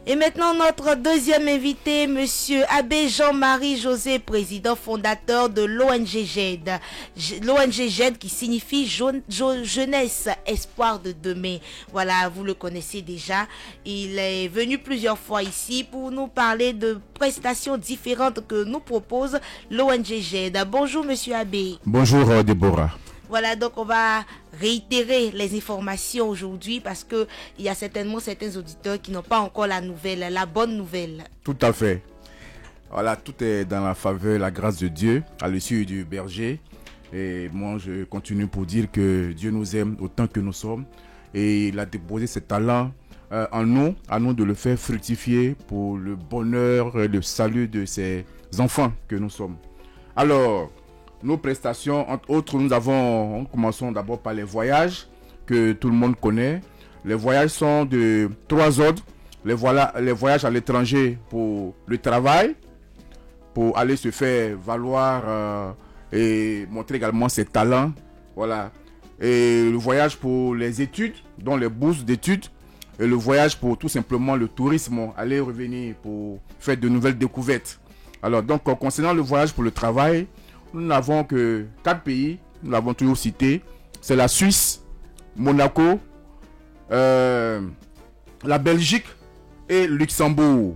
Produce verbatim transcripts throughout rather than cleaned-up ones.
Et maintenant, notre deuxième invité, Monsieur Abbé Jean-Marie José, président fondateur de l'O N G J E D. L'O N G J E D qui signifie Jeunesse Espoir de Demain. Voilà, vous le connaissez déjà. Il est venu plusieurs fois ici pour nous parler de prestations différentes que nous propose l'O N G J E D. Bonjour, Monsieur Abbé. Bonjour, Déborah. Voilà, donc on va réitérer les informations aujourd'hui parce que il y a certainement certains auditeurs qui n'ont pas encore la nouvelle, la bonne nouvelle. Tout à fait. Voilà, tout est dans la faveur, la grâce de Dieu, à l'issue du berger. Et moi, je continue pour dire que Dieu nous aime autant que nous sommes. Et il a déposé ses talents euh, en nous, à nous de le faire fructifier pour le bonheur et le salut de ses enfants que nous sommes. Alors, nos prestations, entre autres, nous avons, commençons d'abord par les voyages que tout le monde connaît. Les voyages sont de trois ordres. Les, voilà, les voyages à l'étranger pour le travail, pour aller se faire valoir euh, et montrer également ses talents. Voilà. Et le voyage pour les études, dont les bourses d'études. Et le voyage pour tout simplement le tourisme, aller revenir pour faire de nouvelles découvertes. Alors, donc, concernant le voyage pour le travail, nous n'avons que quatre pays, nous l'avons toujours cité. C'est la Suisse, Monaco, euh, la Belgique et Luxembourg.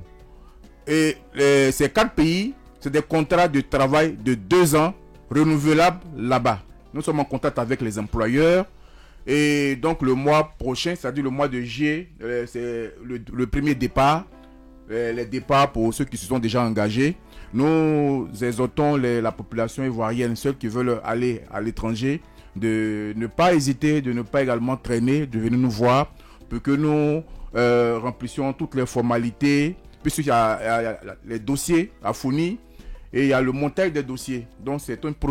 Et les, ces quatre pays, c'est des contrats de travail de deux ans renouvelables là-bas. Nous sommes en contact avec les employeurs. Et donc le mois prochain, c'est-à-dire le mois de juillet, euh, c'est le, le premier départ. Euh, les départs pour ceux qui se sont déjà engagés. Nous exhortons les, la population ivoirienne, ceux qui veulent aller à l'étranger, de ne pas hésiter, de ne pas également traîner, de venir nous voir pour que nous euh, remplissions toutes les formalités, puisqu'il y a, il y a les dossiers à fournir et il y a le montage des dossiers. Donc c'est un